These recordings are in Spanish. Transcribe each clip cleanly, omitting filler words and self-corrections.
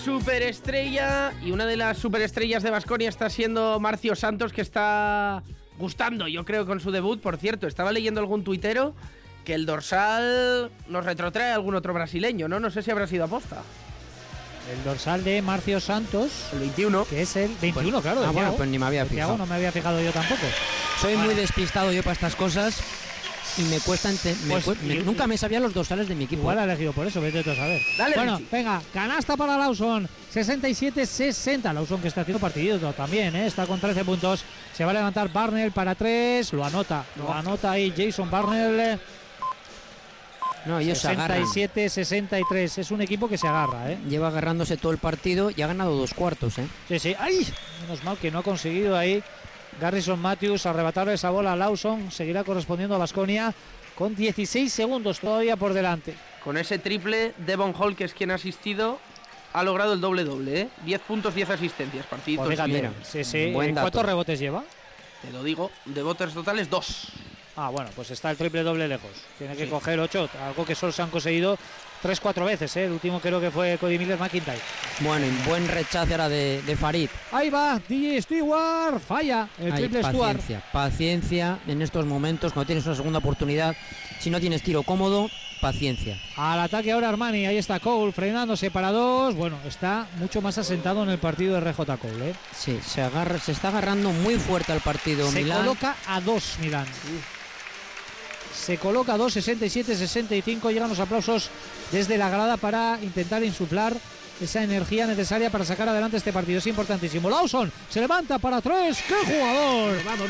Superestrella, y una de las superestrellas de Baskonia está siendo Marcio Santos, que está gustando, yo creo, con su debut. Por cierto, estaba leyendo algún tuitero que el dorsal nos retrotrae a algún otro brasileño, ¿no? No sé si habrá sido aposta. El dorsal de Marcio Santos, el 21, que es el 21, pues, claro. Bueno, pues ni me había fijado. No me había fijado yo tampoco. Soy muy despistado yo para estas cosas. Y me cuesta nunca me sabía los dorsales de mi equipo. Igual ha elegido por eso, vete tú a saber. Dale, bueno, Richie. Venga, canasta para Lawson, 67-60. Lawson que está haciendo partidito también, está con 13 puntos. Se va a levantar Barnell para 3, lo anota ahí Jason Barnell. No, ellos se agarran. 67-63, es un equipo que se agarra, Lleva agarrándose todo el partido y ha ganado 2 cuartos, Sí, ¡ay! Menos mal que no ha conseguido ahí Garrison Matthews arrebatarle esa bola a Lawson. Seguirá correspondiendo a Baskonia con 16 segundos todavía por delante. Con ese triple, Devon Hall, que es quien ha asistido, ha logrado el doble-doble, 10 puntos, 10 asistencias, partidito. Pues fíjate, sí. ¿Cuántos rebotes lleva? Te lo digo, de botes totales 2. Ah, bueno, pues está el triple doble lejos. Tiene que coger 8, algo que solo se han conseguido 3-4 veces, El último creo que fue Cody Miller McIntyre. Bueno, y buen rechace ahora de Farid. Ahí va, DJ Stewart, falla el triple Stewart. Paciencia en estos momentos, cuando tienes una segunda oportunidad. Si no tienes tiro cómodo, paciencia. Al ataque ahora Armani, ahí está Cole frenándose para 2. Bueno, está mucho más asentado en el partido de RJ Cole, Sí, se está agarrando muy fuerte al partido Milán. Se coloca a 2 Milán. Se coloca a 2, 67-65. Llegan los aplausos desde la grada para intentar insuflar esa energía necesaria para sacar adelante este partido. Es importantísimo. Lawson se levanta para 3. ¡Qué jugador! Vamos.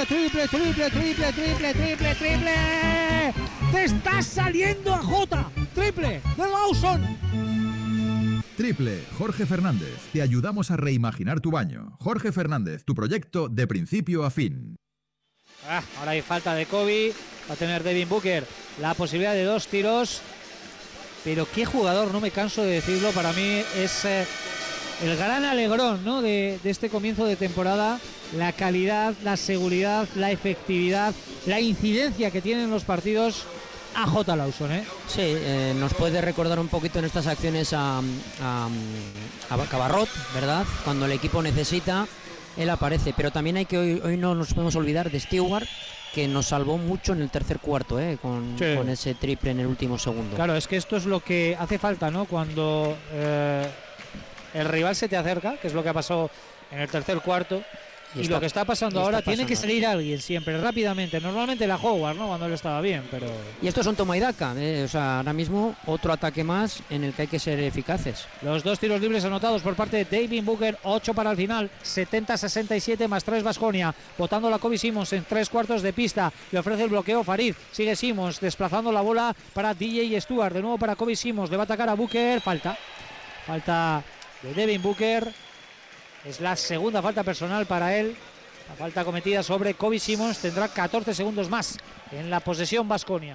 Triple. ¡Te está saliendo a Jota! Triple de Lawson. Triple, Jorge Fernández. Te ayudamos a reimaginar tu baño. Jorge Fernández, tu proyecto de principio a fin. Ahora hay falta de Kobe. Va a tener Devin Booker la posibilidad de 2 tiros. Pero qué jugador, no me canso de decirlo, para mí es el gran alegrón, ¿no? de este comienzo de temporada. La calidad, la seguridad, la efectividad, la incidencia que tienen los partidos a J. Lawson, Sí, nos puede recordar un poquito en estas acciones a Cabarrot, ¿verdad? Cuando el equipo necesita, él aparece. Pero también hay que hoy no nos podemos olvidar de Stewart, que nos salvó mucho en el tercer cuarto, con ese triple en el último segundo. Claro, es que esto es lo que hace falta, ¿no? Cuando el rival se te acerca, que es lo que ha pasado en el tercer cuarto. Y lo que está pasando ahora, tiene que salir alguien siempre, rápidamente. Normalmente la Howard, ¿no? Cuando él estaba bien, pero... Y estos son toma y daca, o sea, ahora mismo otro ataque más en el que hay que ser eficaces. Los 2 tiros libres anotados por parte de Devin Booker, 8 para el final, 70-67 más 3 Baskonia. Botando la Kobe Simmons en 3 cuartos de pista, le ofrece el bloqueo Farid, sigue Simmons desplazando la bola para DJ Stewart, de nuevo para Kobe Simmons, le va a atacar a Booker, falta de Devin Booker. Es la segunda falta personal para él. La falta cometida sobre Kobe Simmons. Tendrá 14 segundos más en la posesión Baskonia.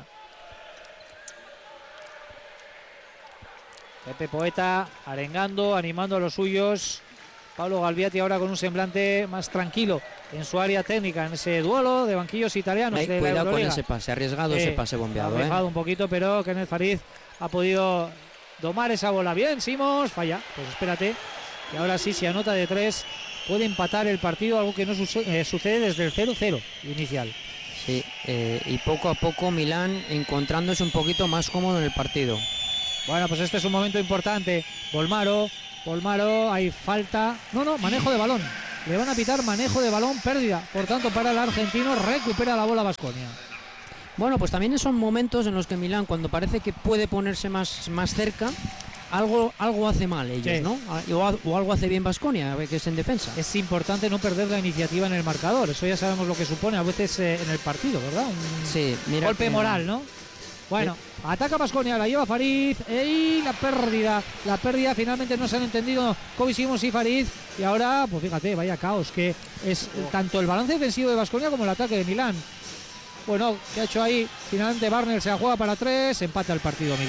Pepe Poeta arengando, animando a los suyos. Pablo Galviati ahora con un semblante más tranquilo en su área técnica, en ese duelo de banquillos italianos. Cuidado con ese pase, arriesgado ese pase bombeado. Ha dejado un poquito, pero Kenneth Farid ha podido domar esa bola. Bien, Simmons, falla. Pues espérate. Y ahora sí, si anota de 3, puede empatar el partido, algo que no sucede desde el 0-0 inicial. Sí, y poco a poco Milán encontrándose un poquito más cómodo en el partido. Bueno, pues este es un momento importante. Bolmaro, hay falta. No, manejo de balón. Le van a pitar manejo de balón, pérdida. Por tanto, para el argentino, recupera la bola Baskonia. Bueno, pues también son momentos en los que Milán, cuando parece que puede ponerse más cerca, algo hace mal ellos, ¿no? O algo hace bien Baskonia, que es en defensa. Es importante no perder la iniciativa en el marcador. Eso ya sabemos lo que supone a veces en el partido, ¿verdad? Un golpe moral, ¿no? Bueno, ataca Baskonia, la lleva Farid y la pérdida finalmente no se han entendido Kobe Simmons y Farid, y ahora, pues fíjate, vaya caos que es tanto el balance defensivo de Baskonia como el ataque de Milán. Bueno, ¿qué ha hecho ahí? Finalmente Barnell se la juega para 3, empata el partido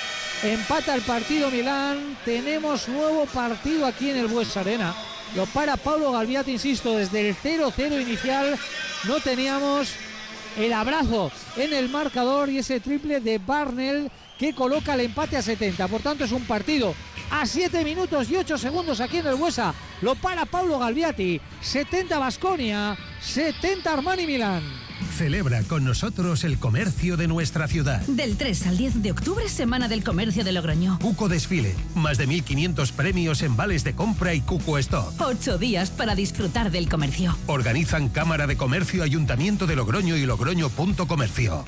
Milán. Tenemos nuevo partido aquí en el Bues Arena. Lo para Pablo Galviati, insisto, desde el 0-0 inicial no teníamos el abrazo en el marcador y ese triple de Barnell que coloca el empate a 70. Por tanto, es un partido a 7 minutos y 8 segundos aquí en el Buesa. Lo para Paulo Galviati. 70 Baskonia, 70 Armani Milán. Celebra con nosotros el comercio de nuestra ciudad. Del 3 al 10 de octubre, Semana del Comercio de Logroño. Cuco Desfile, más de 1.500 premios en vales de compra y Cuco Stock. 8 días para disfrutar del comercio. Organizan Cámara de Comercio, Ayuntamiento de Logroño y Logroño.comercio.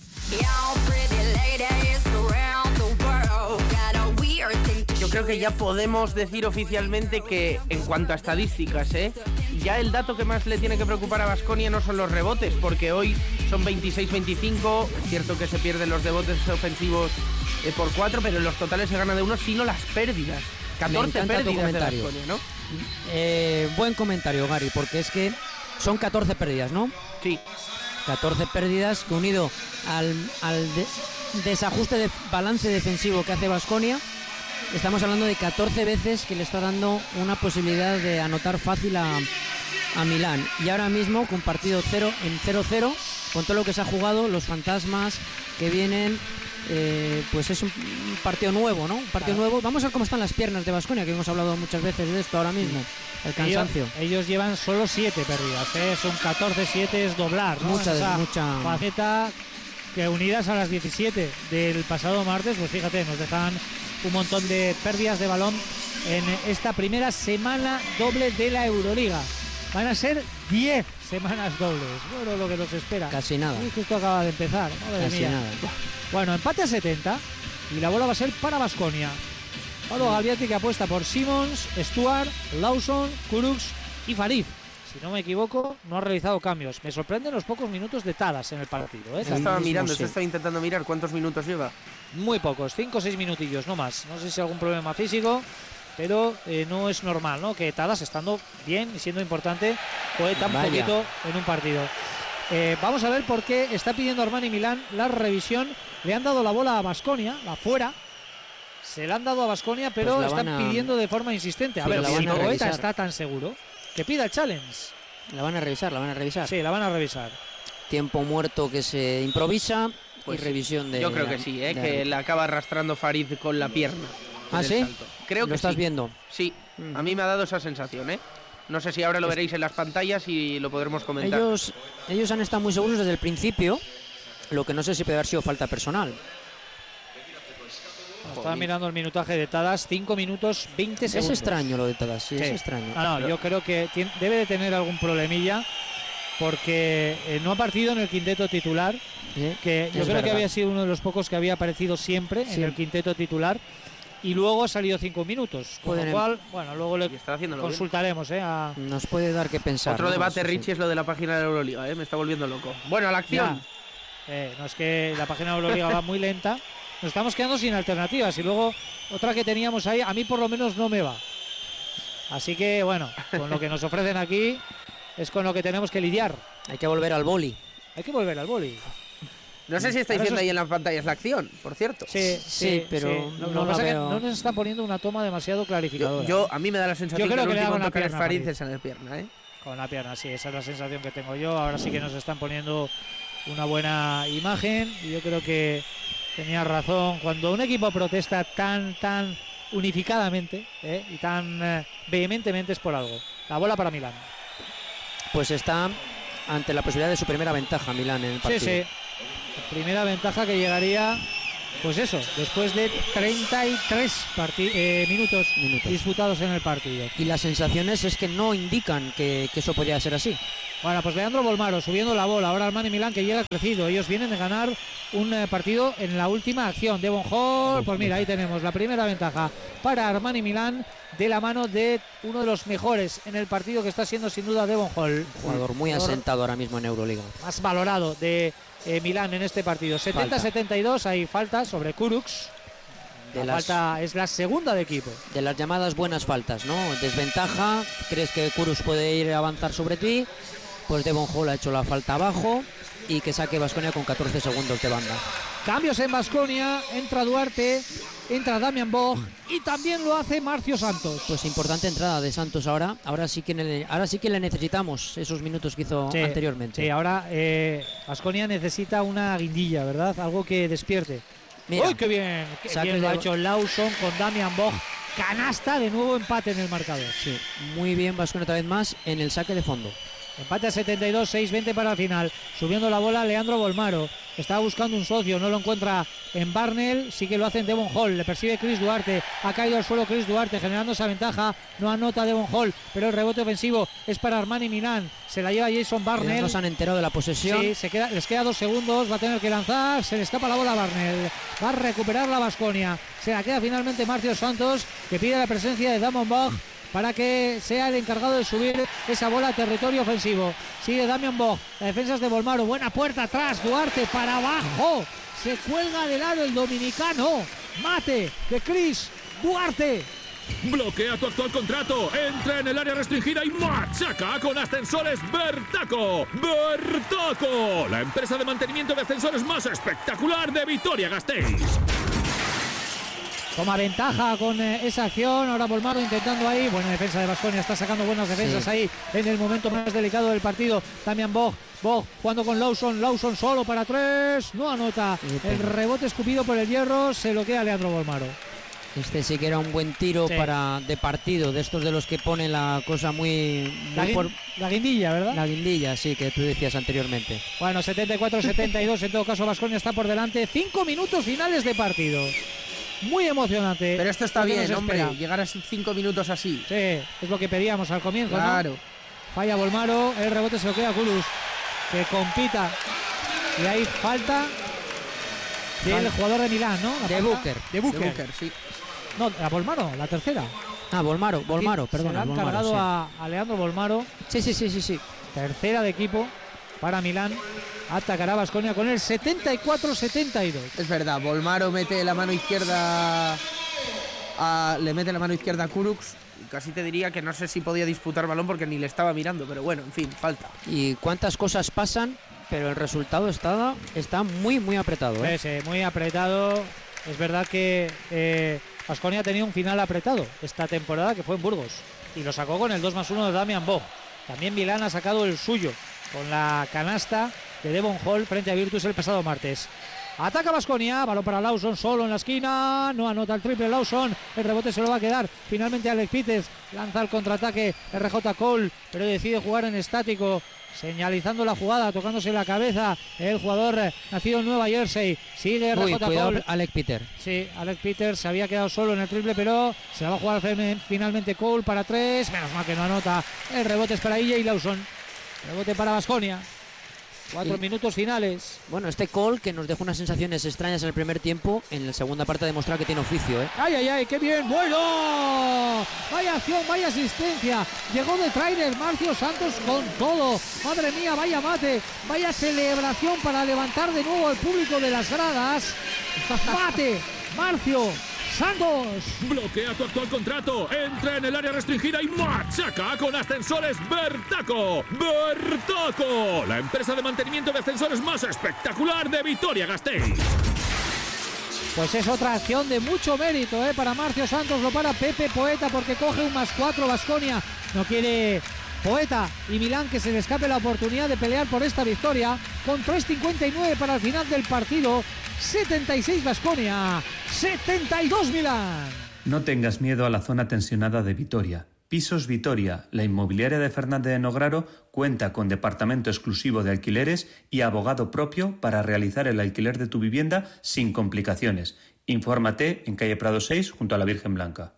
Yo creo que ya podemos decir oficialmente que en cuanto a estadísticas, ya el dato que más le tiene que preocupar a Baskonia no son los rebotes, porque hoy son 26-25, es cierto que se pierden los rebotes ofensivos por 4, pero en los totales se gana de 1, sino las pérdidas. 14 pérdidas de Baskonia, ¿no? Buen comentario, Gary, porque es que son 14 pérdidas, ¿no? Sí. 14 pérdidas que unido al desajuste de balance defensivo que hace Baskonia, estamos hablando de 14 veces que le está dando una posibilidad de anotar fácil a Milán. Y ahora mismo, con partido 0-0, con todo lo que se ha jugado, los fantasmas que vienen, pues es un partido nuevo, ¿no? Un partido nuevo. Vamos a ver cómo están las piernas de Baskonia, que hemos hablado muchas veces de esto ahora mismo. El cansancio. Ellos llevan solo 7 pérdidas, son 14-7, es doblar, ¿no? Mucha faceta que unidas a las 17 del pasado martes, pues fíjate, nos dejan un montón de pérdidas de balón en esta primera semana doble de la Euroliga. Van a ser 10 semanas dobles. Bueno, lo que nos espera. Casi nada. Y justo acaba de empezar. Casi nada. Bueno, empate a 70 y la bola va a ser para Baskonia. Paulo Galviati, que apuesta por Simons, Stuart, Lawson, Kurucs y Farid. Si no me equivoco, no ha realizado cambios. Me sorprenden los pocos minutos de Tadas en el partido. Estaba intentando mirar cuántos minutos lleva. Muy pocos, 5 o 6 minutillos, no más. No sé si hay algún problema físico, pero no es normal, ¿no? Que Tadas, estando bien y siendo importante, juegue tan poquito en un partido. Vamos a ver por qué está pidiendo Armani Milán la revisión. Le han dado la bola a Baskonia, la fuera. Se la han dado a Baskonia, pero pues están pidiendo de forma insistente. A ver, si Poeta está tan seguro, que pida el challenge. La van a revisar. Sí, la van a revisar. Tiempo muerto que se improvisa, pues y revisión de... Yo creo que sí, que la acaba arrastrando Farid con la pierna. ¿Ah, sí? Creo que ¿Lo estás viendo? Sí, a mí me ha dado esa sensación, No sé si ahora lo veréis en las pantallas y lo podremos comentar. Ellos han estado muy seguros desde el principio, lo que no sé si puede haber sido falta personal. Estaba mirando el minutaje de Tadas, 5 minutos 20 segundos. Es extraño lo de Tadas, sí, es extraño. No, yo creo que debe de tener algún problemilla, porque no ha partido en el quinteto titular, que yo creo que había sido uno de los pocos que había aparecido siempre en el quinteto titular, y luego ha salido 5 minutos, con lo cual, bueno, luego le consultaremos. Nos puede dar que pensar. Otro debate, Richie, es lo de la página de la Euroliga, me está volviendo loco. Bueno, a la acción. No es que la página de Euroliga va muy lenta. Nos estamos quedando sin alternativas y luego otra que teníamos ahí, a mí por lo menos no me va. Así que bueno, con lo que nos ofrecen aquí es con lo que tenemos que lidiar. Hay que volver al boli. No sé si estáis viendo ahí en las pantallas la acción, por cierto. Sí, pero no pasa que no nos están poniendo una toma demasiado clarificadora. A mí me da la sensación que el último toque de Farid es en la pierna, Con la pierna, sí, esa es la sensación que tengo yo. Ahora sí que nos están poniendo una buena imagen y yo creo que tenía razón. Cuando un equipo protesta tan unificadamente y tan vehementemente es por algo. La bola para Milán. Pues está ante la posibilidad de su primera ventaja Milán en el partido. Sí. Primera ventaja que llegaría, pues eso, después de 33 minutos disputados en el partido. Y las sensaciones es que no indican que eso podría ser así. Bueno, pues Leandro Bolmaro subiendo la bola. Ahora Armani Milán, que llega crecido. Ellos vienen de ganar un partido en la última acción. Devon Hall, pues mira, ahí tenemos la primera ventaja para Armani Milán, de la mano de uno de los mejores en el partido, que está siendo sin duda Devon Hall. Jugador muy asentado ahora mismo en Euroliga. Más valorado de Milán en este partido. 70-72, hay falta sobre Kurucs. Falta es la segunda de equipo. De las llamadas buenas faltas, ¿no? Desventaja, crees que Kurucs puede ir a avanzar sobre ti, pues Devon Hall ha hecho la falta abajo y que saque Baskonia con 14 segundos de banda. Cambios en Baskonia, entra Duarte, entra Damian Bog y también lo hace Marcio Santos. Pues importante entrada de Santos ahora sí que le necesitamos esos minutos que hizo anteriormente. Sí, ahora Baskonia necesita una guindilla, ¿verdad? Algo que despierte Mira, ¡Uy, qué bien! ¡Qué saque bien lo de- ha hecho Lawson con Damian Bog! Canasta, de nuevo empate en el marcador. Sí, muy bien Baskonia otra vez más en el saque de fondo. Empate a 72, 6-20 para el final. Subiendo la bola Leandro Bolmaro. Estaba buscando un socio, no lo encuentra en Barnell. Sí que lo hace en Devon Hall. Le persigue Chris Duarte. Ha caído al suelo Chris Duarte, generando esa ventaja. No anota Devon Hall, pero el rebote ofensivo es para Armani Milán. Se la lleva Jason Barnell. No se han enterado de la posesión. Sí, les queda 2 segundos. Va a tener que lanzar. Se le escapa la bola a Barnell. Va a recuperar la Baskonia. Se la queda finalmente Marcio Santos, que pide la presencia de Damon Bog para que sea el encargado de subir esa bola a territorio ofensivo. Sigue Damian Bog, la defensa es de Bolmaro, buena puerta atrás, Duarte para abajo, se cuelga del aro el dominicano, mate de Chris Duarte. Bloquea tu actual contrato, entra en el área restringida y machaca con Ascensores Bertaco. ¡Bertaco! La empresa de mantenimiento de ascensores más espectacular de Vitoria-Gasteiz. Toma ventaja con esa acción. Ahora Bolmaro intentando ahí. Buena defensa de Baskonia. Está sacando buenas defensas ahí en el momento más delicado del partido. Damian Bog jugando con Lawson. Lawson solo para 3. No anota. El rebote escupido por el hierro. Se lo queda Leandro Bolmaro. Este sí que era un buen tiro de partido. De estos de los que pone la cosa muy la guindilla, ¿verdad? La guindilla, sí, que tú decías anteriormente. Bueno, 74-72. En todo caso, Baskonia está por delante. 5 minutos finales de partido. Muy emocionante. Pero esto está bien, hombre, espera. llegar a 5 minutos así. Sí, es lo que pedíamos al comienzo, claro. ¿no? Falla Bolmaro, el rebote se lo queda a Kulus, que compita. Y hay falta del jugador de Milán, ¿no? De Booker. De Booker, sí. No, a Bolmaro, la tercera. Ah, Bolmaro, perdón. Se le han cargado a Leandro Bolmaro. Sí. Tercera de equipo para Milán. Atacará Baskonia con el 74-72. Es verdad, Bolmaro mete la mano izquierda le mete la mano izquierda a Kurucs. Casi te diría que no sé si podía disputar balón porque ni le estaba mirando, pero bueno, en fin, falta. Y cuántas cosas pasan, pero el resultado está muy, muy apretado, ¿eh? Sí, muy apretado. Es verdad que Baskonia ha tenido un final apretado esta temporada, que fue en Burgos, y lo sacó con el 2+1 de Damian Bog. También Milán ha sacado el suyo con la canasta de Devon Hall frente a Virtus el pasado martes. Ataca Baskonia, balón para Lawson solo en la esquina, no anota el triple Lawson, el rebote se lo va a quedar finalmente Alex Peters, lanza el contraataque RJ Cole, pero decide jugar en estático, señalizando la jugada, tocándose la cabeza el jugador nacido en Nueva Jersey. Sigue RJ Cole. Alex Peters. Sí, Alex Peters se había quedado solo en el triple, pero se la va a jugar finalmente Cole para 3, menos mal que no anota. El rebote es para EJ Lawson, rebote para Baskonia. 4 minutos finales. Bueno, este Cole que nos dejó unas sensaciones extrañas en el primer tiempo, en la segunda parte ha demostrado que tiene oficio, ¿eh? ¡Ay, qué bien! ¡Bueno! Vaya acción, vaya asistencia. Llegó de trailer Marcio Santos con todo. Madre mía, vaya mate. Vaya celebración para levantar de nuevo al público de las gradas. ¡Mate! Marcio Santos. Bloquea tu actual contrato, entra en el área restringida y machaca con Ascensores Bertaco. ¡Bertaco! La empresa de mantenimiento de ascensores más espectacular de Vitoria-Gasteiz. Pues es otra acción de mucho mérito, para Marcio Santos. Lo para Pepe Poeta porque coge un +4 Baskonia. No quiere Poeta y Milán que se le escape la oportunidad de pelear por esta victoria. Con 3:59 para el final del partido. 76 Baskonia, 72 Milán. No tengas miedo a la zona tensionada de Vitoria. Pisos Vitoria, la inmobiliaria de Fernández de Nograro, cuenta con departamento exclusivo de alquileres y abogado propio para realizar el alquiler de tu vivienda sin complicaciones. Infórmate en calle Prado 6 junto a la Virgen Blanca.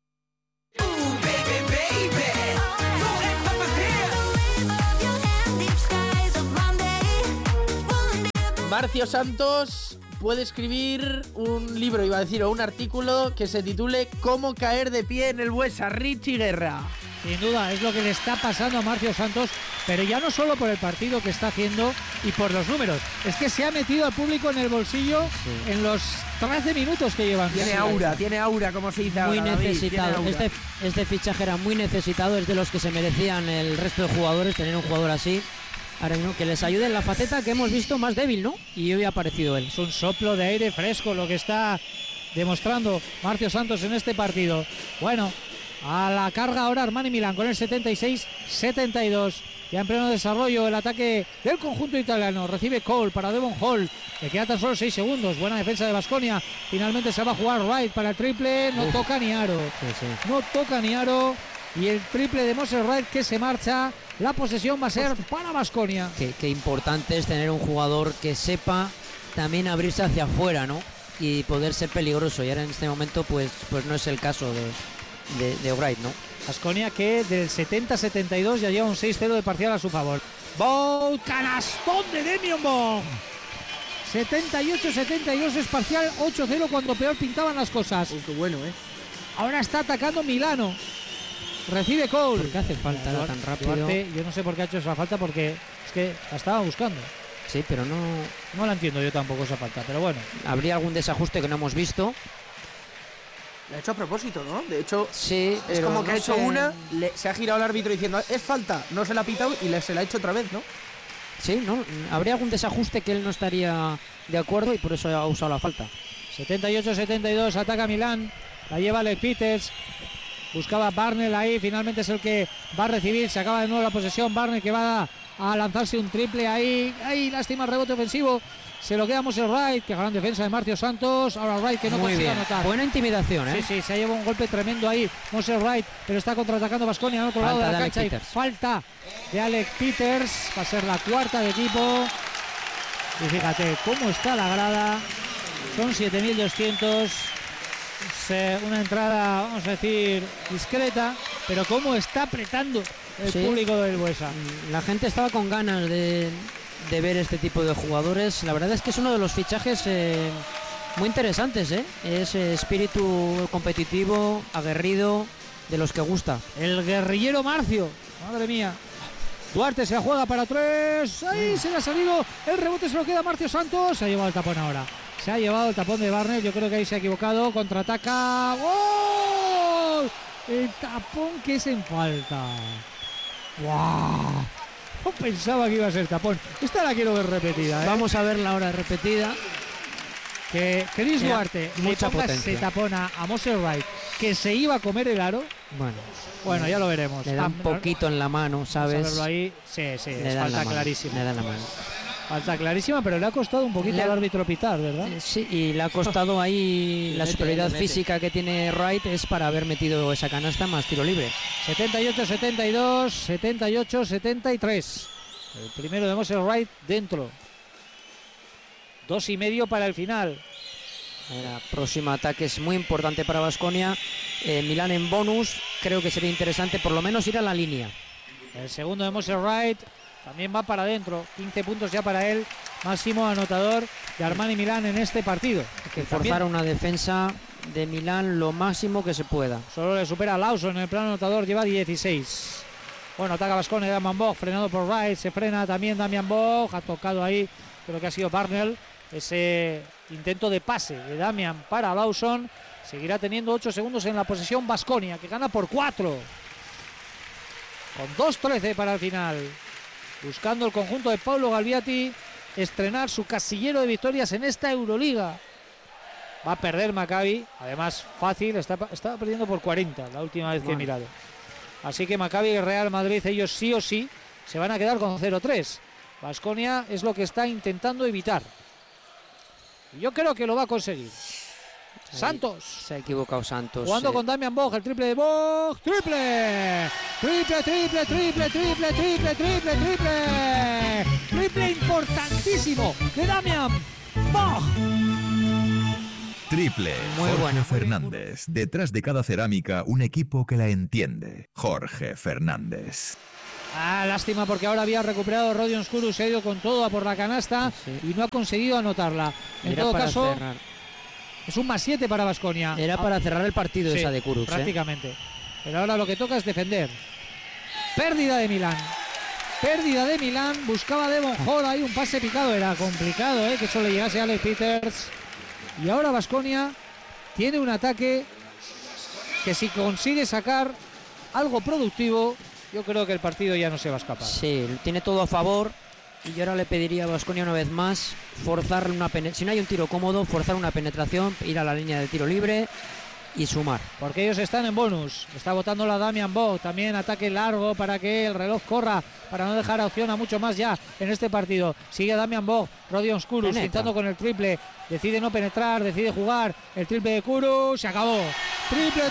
Marcio Santos puede escribir un libro, iba a decir, o un artículo que se titule ¿Cómo caer de pie en el Buesa? Richie Guerra. Sin duda, es lo que le está pasando a Marcio Santos, pero ya no solo por el partido que está haciendo y por los números, es que se ha metido al público en el bolsillo en los 13 minutos que llevan. Tiene aura, como se dice muy ahora, necesitado. Este fichaje era muy necesitado, es de los que se merecían el resto de jugadores, tener un jugador así. Ahora mismo que les ayude en la faceta que hemos visto más débil, ¿no? Y hoy ha aparecido él. Es un soplo de aire fresco lo que está demostrando Marcio Santos en este partido. Bueno, a la carga ahora Armani Milán con el 76-72. Ya en pleno desarrollo el ataque del conjunto italiano. Recibe Cole para Devon Hall. Le queda tan solo 6 segundos. Buena defensa de Baskonia. Finalmente se va a jugar Wright para el triple. No toca ni aro. No toca ni aro. Y el triple de Moses Wright que se marcha. La posesión va a ser para Baskonia. Qué importante es tener un jugador que sepa también abrirse hacia afuera, ¿no? Y poder ser peligroso. Y ahora en este momento pues no es el caso de Wright, ¿no? Baskonia que del 70-72 ya lleva un 6-0 de parcial a su favor. Bout, canastón de Demian Boug. 78-72 es parcial, 8-0 cuando peor pintaban las cosas. Qué bueno, Ahora está atacando Milano. Recibe Cole. ¿Por qué hace falta tan rápido? Duarte, yo no sé por qué ha hecho esa falta, porque es que la estaba buscando. Sí, pero no la entiendo yo tampoco esa falta, pero bueno. Habría algún desajuste que no hemos visto. Lo ha hecho a propósito, ¿no? De hecho, sí, es como que ha hecho una, se ha girado el árbitro diciendo es falta, no se la ha pitado y se la ha hecho otra vez, ¿no? Sí, ¿no? Habría algún desajuste que él no estaría de acuerdo y por eso ha usado la falta. 78-72, ataca Milán, la lleva Alec Peters. Buscaba Barnell ahí, finalmente es el que va a recibir, se acaba de nuevo la posesión. Barnell que va a lanzarse un triple ahí, lástima el rebote ofensivo. Se lo queda Moses Wright, que gran defensa de Marcio Santos. Ahora Wright que no consigue anotar. Buena intimidación, ¿eh? Sí, se ha llevado un golpe tremendo ahí Moses Wright, pero está contraatacando Baskonia al otro lado de la cancha. Y falta de Alec Peters, va a ser la cuarta de equipo. Y fíjate cómo está la grada. Son 7.200. Una entrada, vamos a decir, discreta, pero cómo está apretando el público del Buesa. La gente estaba con ganas de ver este tipo de jugadores. La verdad es que es uno de los fichajes muy interesantes, ¿eh? Es espíritu competitivo, aguerrido, de los que gusta. El guerrillero Marcio, madre mía. Duarte se la juega para 3. Ahí se le ha salido. El rebote se lo queda Marcio Santos. Se ha llevado el tapón ahora. Se ha llevado el tapón de Barnell. Yo creo que ahí se ha equivocado. Contraataca. ¡Oh! El tapón que es en falta. ¡Wow! No pensaba que iba a ser tapón. Esta la quiero ver repetida, ¿eh? Vamos a verla ahora repetida. Que Chris Duarte mucha le ponga potencia. ese tapón a Moses Wright, que se iba a comer el aro. Bueno, ya lo veremos. Le da un poquito en la mano, ¿sabes? Vamos a verlo ahí. Sí, es falta clarísima. Le dan la mano. Falta clarísima, pero le ha costado un poquito al árbitro pitar, ¿verdad? Sí, y le ha costado ahí la superioridad física que tiene Wright es para haber metido esa canasta más tiro libre. 78-72, 78-73. El primero de Moses Wright dentro. 2,5 para el final. El próximo ataque es muy importante para Baskonia. Milán en bonus, creo que sería interesante por lo menos ir a la línea. El segundo de Moses Wright también va para adentro. 15 puntos ya para él, máximo anotador de Armani Milán en este partido. Hay que forzar una defensa de Milán lo máximo que se pueda. Solo le supera a Lawson en el plano anotador, lleva 16. Bueno, ataca Baskonia, Damian Boug, frenado por Wright, se frena también Damian Boug, ha tocado ahí, creo que ha sido Barnell. Ese intento de pase de Damian para Lawson. Seguirá teniendo 8 segundos en la posesión Baskonia, que gana por 4. Con 2:13 para el final. Buscando el conjunto de Paulo Galviati estrenar su casillero de victorias en esta Euroliga. Va a perder Maccabi. Además, fácil. Estaba perdiendo por 40 la última vez que he mirado. Así que Maccabi y Real Madrid, ellos sí o sí, se van a quedar con 0-3. Baskonia es lo que está intentando evitar. Yo creo que lo va a conseguir. Santos. Se ha equivocado Santos. Jugando con Damian Boug, el triple de Boug. ¡Triple! ¡Triple, triple, triple, triple, triple, triple, triple! ¡Triple importantísimo de Damian Boug! Triple. Muy Jorge bueno. Fernández. Detrás de cada cerámica, un equipo que la entiende. Jorge Fernández. Lástima porque ahora había recuperado Rodion Skuru, se ha ido con todo a por la canasta y no ha conseguido anotarla. En todo caso, es un +7 para Baskonia. Era para cerrar el partido esa de Kurucs. Prácticamente. Pero ahora lo que toca es defender. Pérdida de Milán. Pérdida de Milán. Buscaba Devon Hall ahí un pase picado. Era complicado que eso le llegase a Alec Peters. Y ahora Baskonia tiene un ataque que si consigue sacar algo productivo, yo creo que el partido ya no se va a escapar. Sí, tiene todo a favor. Y yo ahora le pediría a Baskonia una vez más forzar una penetración. Si no hay un tiro cómodo, forzar una penetración, ir a la línea de tiro libre y sumar. Porque ellos están en bonus. Está botando la Damian Bog. También ataque largo para que el reloj corra, para no dejar opción a mucho más ya en este partido. Sigue Damian Bog, Rodion Kurus pintando con el triple. Decide no penetrar, decide jugar. El triple de Kurus, se acabó. Triple.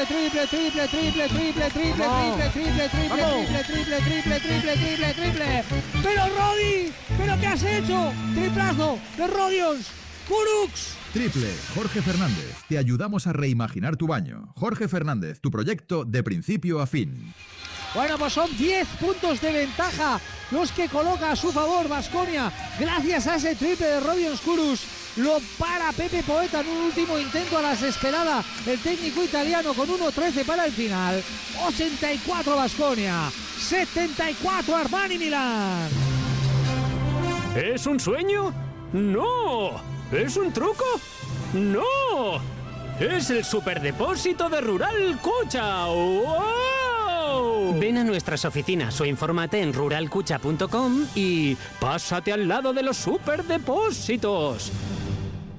Pero Rodi, ¿pero qué has hecho? Triplazo de Rodion Kurux. Triple, Jorge Fernández. Te ayudamos a reimaginar tu baño. Jorge Fernández, tu proyecto de principio a fin. Bueno, pues son 10 puntos de ventaja los que coloca a su favor Baskonia. Gracias a ese triple de Rodion Kurus. Lo para Pepe Poeta en un último intento a la desesperada. El técnico italiano con 1.13 para el final. 84 Baskonia, 74 Armani Milán. ¿Es un sueño? ¡No! ¿Es un truco? ¡No! ¡Es el superdepósito de Rural Cucha! ¡Wow! Ven a nuestras oficinas o infórmate en ruralcucha.com y pásate al lado de los superdepósitos.